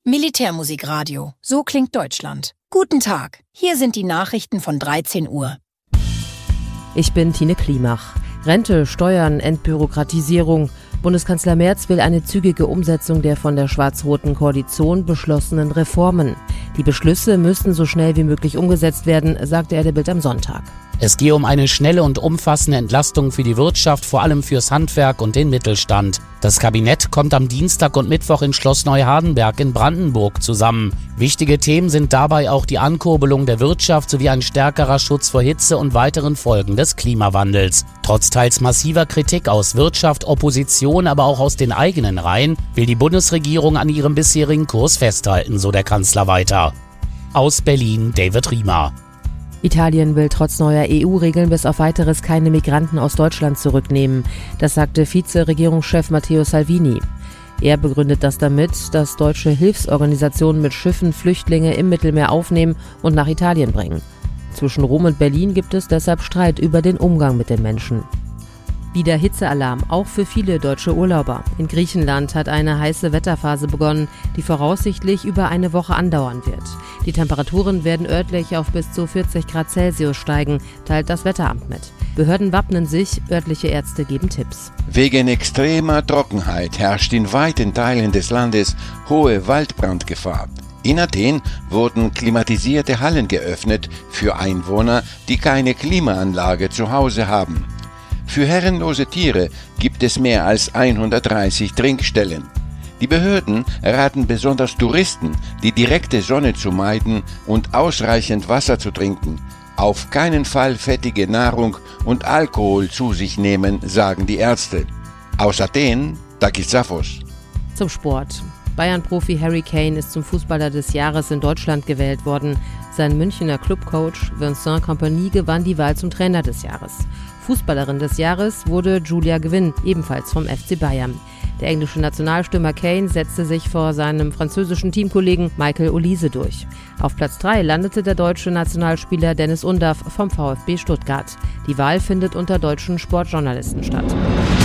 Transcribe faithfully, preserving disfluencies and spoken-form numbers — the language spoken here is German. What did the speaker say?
Militärmusikradio. So klingt Deutschland. Guten Tag. Hier sind die Nachrichten von dreizehn Uhr. Ich bin Tine Klimach. Rente, Steuern, Entbürokratisierung. Bundeskanzler Merz will eine zügige Umsetzung der von der schwarz-roten Koalition beschlossenen Reformen. Die Beschlüsse müssten so schnell wie möglich umgesetzt werden, sagte er der Bild am Sonntag. Es gehe um eine schnelle und umfassende Entlastung für die Wirtschaft, vor allem fürs Handwerk und den Mittelstand. Das Kabinett kommt am Dienstag und Mittwoch in Schloss Neuhardenberg in Brandenburg zusammen. Wichtige Themen sind dabei auch die Ankurbelung der Wirtschaft sowie ein stärkerer Schutz vor Hitze und weiteren Folgen des Klimawandels. Trotz teils massiver Kritik aus Wirtschaft, Opposition, aber auch aus den eigenen Reihen, will die Bundesregierung an ihrem bisherigen Kurs festhalten, so der Kanzler weiter. Aus Berlin David Riemer. Italien will trotz neuer E U-Regeln bis auf Weiteres keine Migranten aus Deutschland zurücknehmen. Das sagte Vize-Regierungschef Matteo Salvini. Er begründet das damit, dass deutsche Hilfsorganisationen mit Schiffen Flüchtlinge im Mittelmeer aufnehmen und nach Italien bringen. Zwischen Rom und Berlin gibt es deshalb Streit über den Umgang mit den Menschen. Wieder Hitzealarm, auch für viele deutsche Urlauber. In Griechenland hat eine heiße Wetterphase begonnen, die voraussichtlich über eine Woche andauern wird. Die Temperaturen werden örtlich auf bis zu vierzig Grad Celsius steigen, teilt das Wetteramt mit. Behörden wappnen sich, örtliche Ärzte geben Tipps. Wegen extremer Trockenheit herrscht in weiten Teilen des Landes hohe Waldbrandgefahr. In Athen wurden klimatisierte Hallen geöffnet für Einwohner, die keine Klimaanlage zu Hause haben. Für herrenlose Tiere gibt es mehr als hundertdreißig Trinkstellen. Die Behörden raten besonders Touristen, die direkte Sonne zu meiden und ausreichend Wasser zu trinken. Auf keinen Fall fettige Nahrung und Alkohol zu sich nehmen, sagen die Ärzte. Aus Athen, Takis Zaphos. Zum Sport. Bayern-Profi Harry Kane ist zum Fußballer des Jahres in Deutschland gewählt worden. Sein Münchner Clubcoach Vincent Kompany gewann die Wahl zum Trainer des Jahres. Fußballerin des Jahres wurde Julia Gwynn, ebenfalls vom F C Bayern. Der englische Nationalstürmer Kane setzte sich vor seinem französischen Teamkollegen Michael Olise durch. Auf Platz drei landete der deutsche Nationalspieler Dennis Undaff vom VfB Stuttgart. Die Wahl findet unter deutschen Sportjournalisten statt.